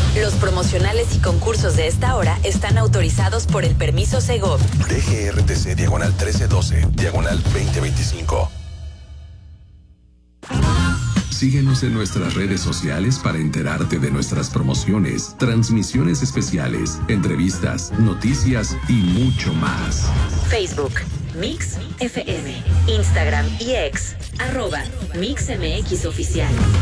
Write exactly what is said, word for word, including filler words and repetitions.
Los promocionales y concursos de esta hora están autorizados por el permiso Segov. D G R T C diagonal trece doce, diagonal veinte veinticinco. Síguenos en nuestras redes sociales para enterarte de nuestras promociones, transmisiones especiales, entrevistas, noticias y mucho más. Facebook, Mix F M. Instagram y X, arroba Mix M X Oficial.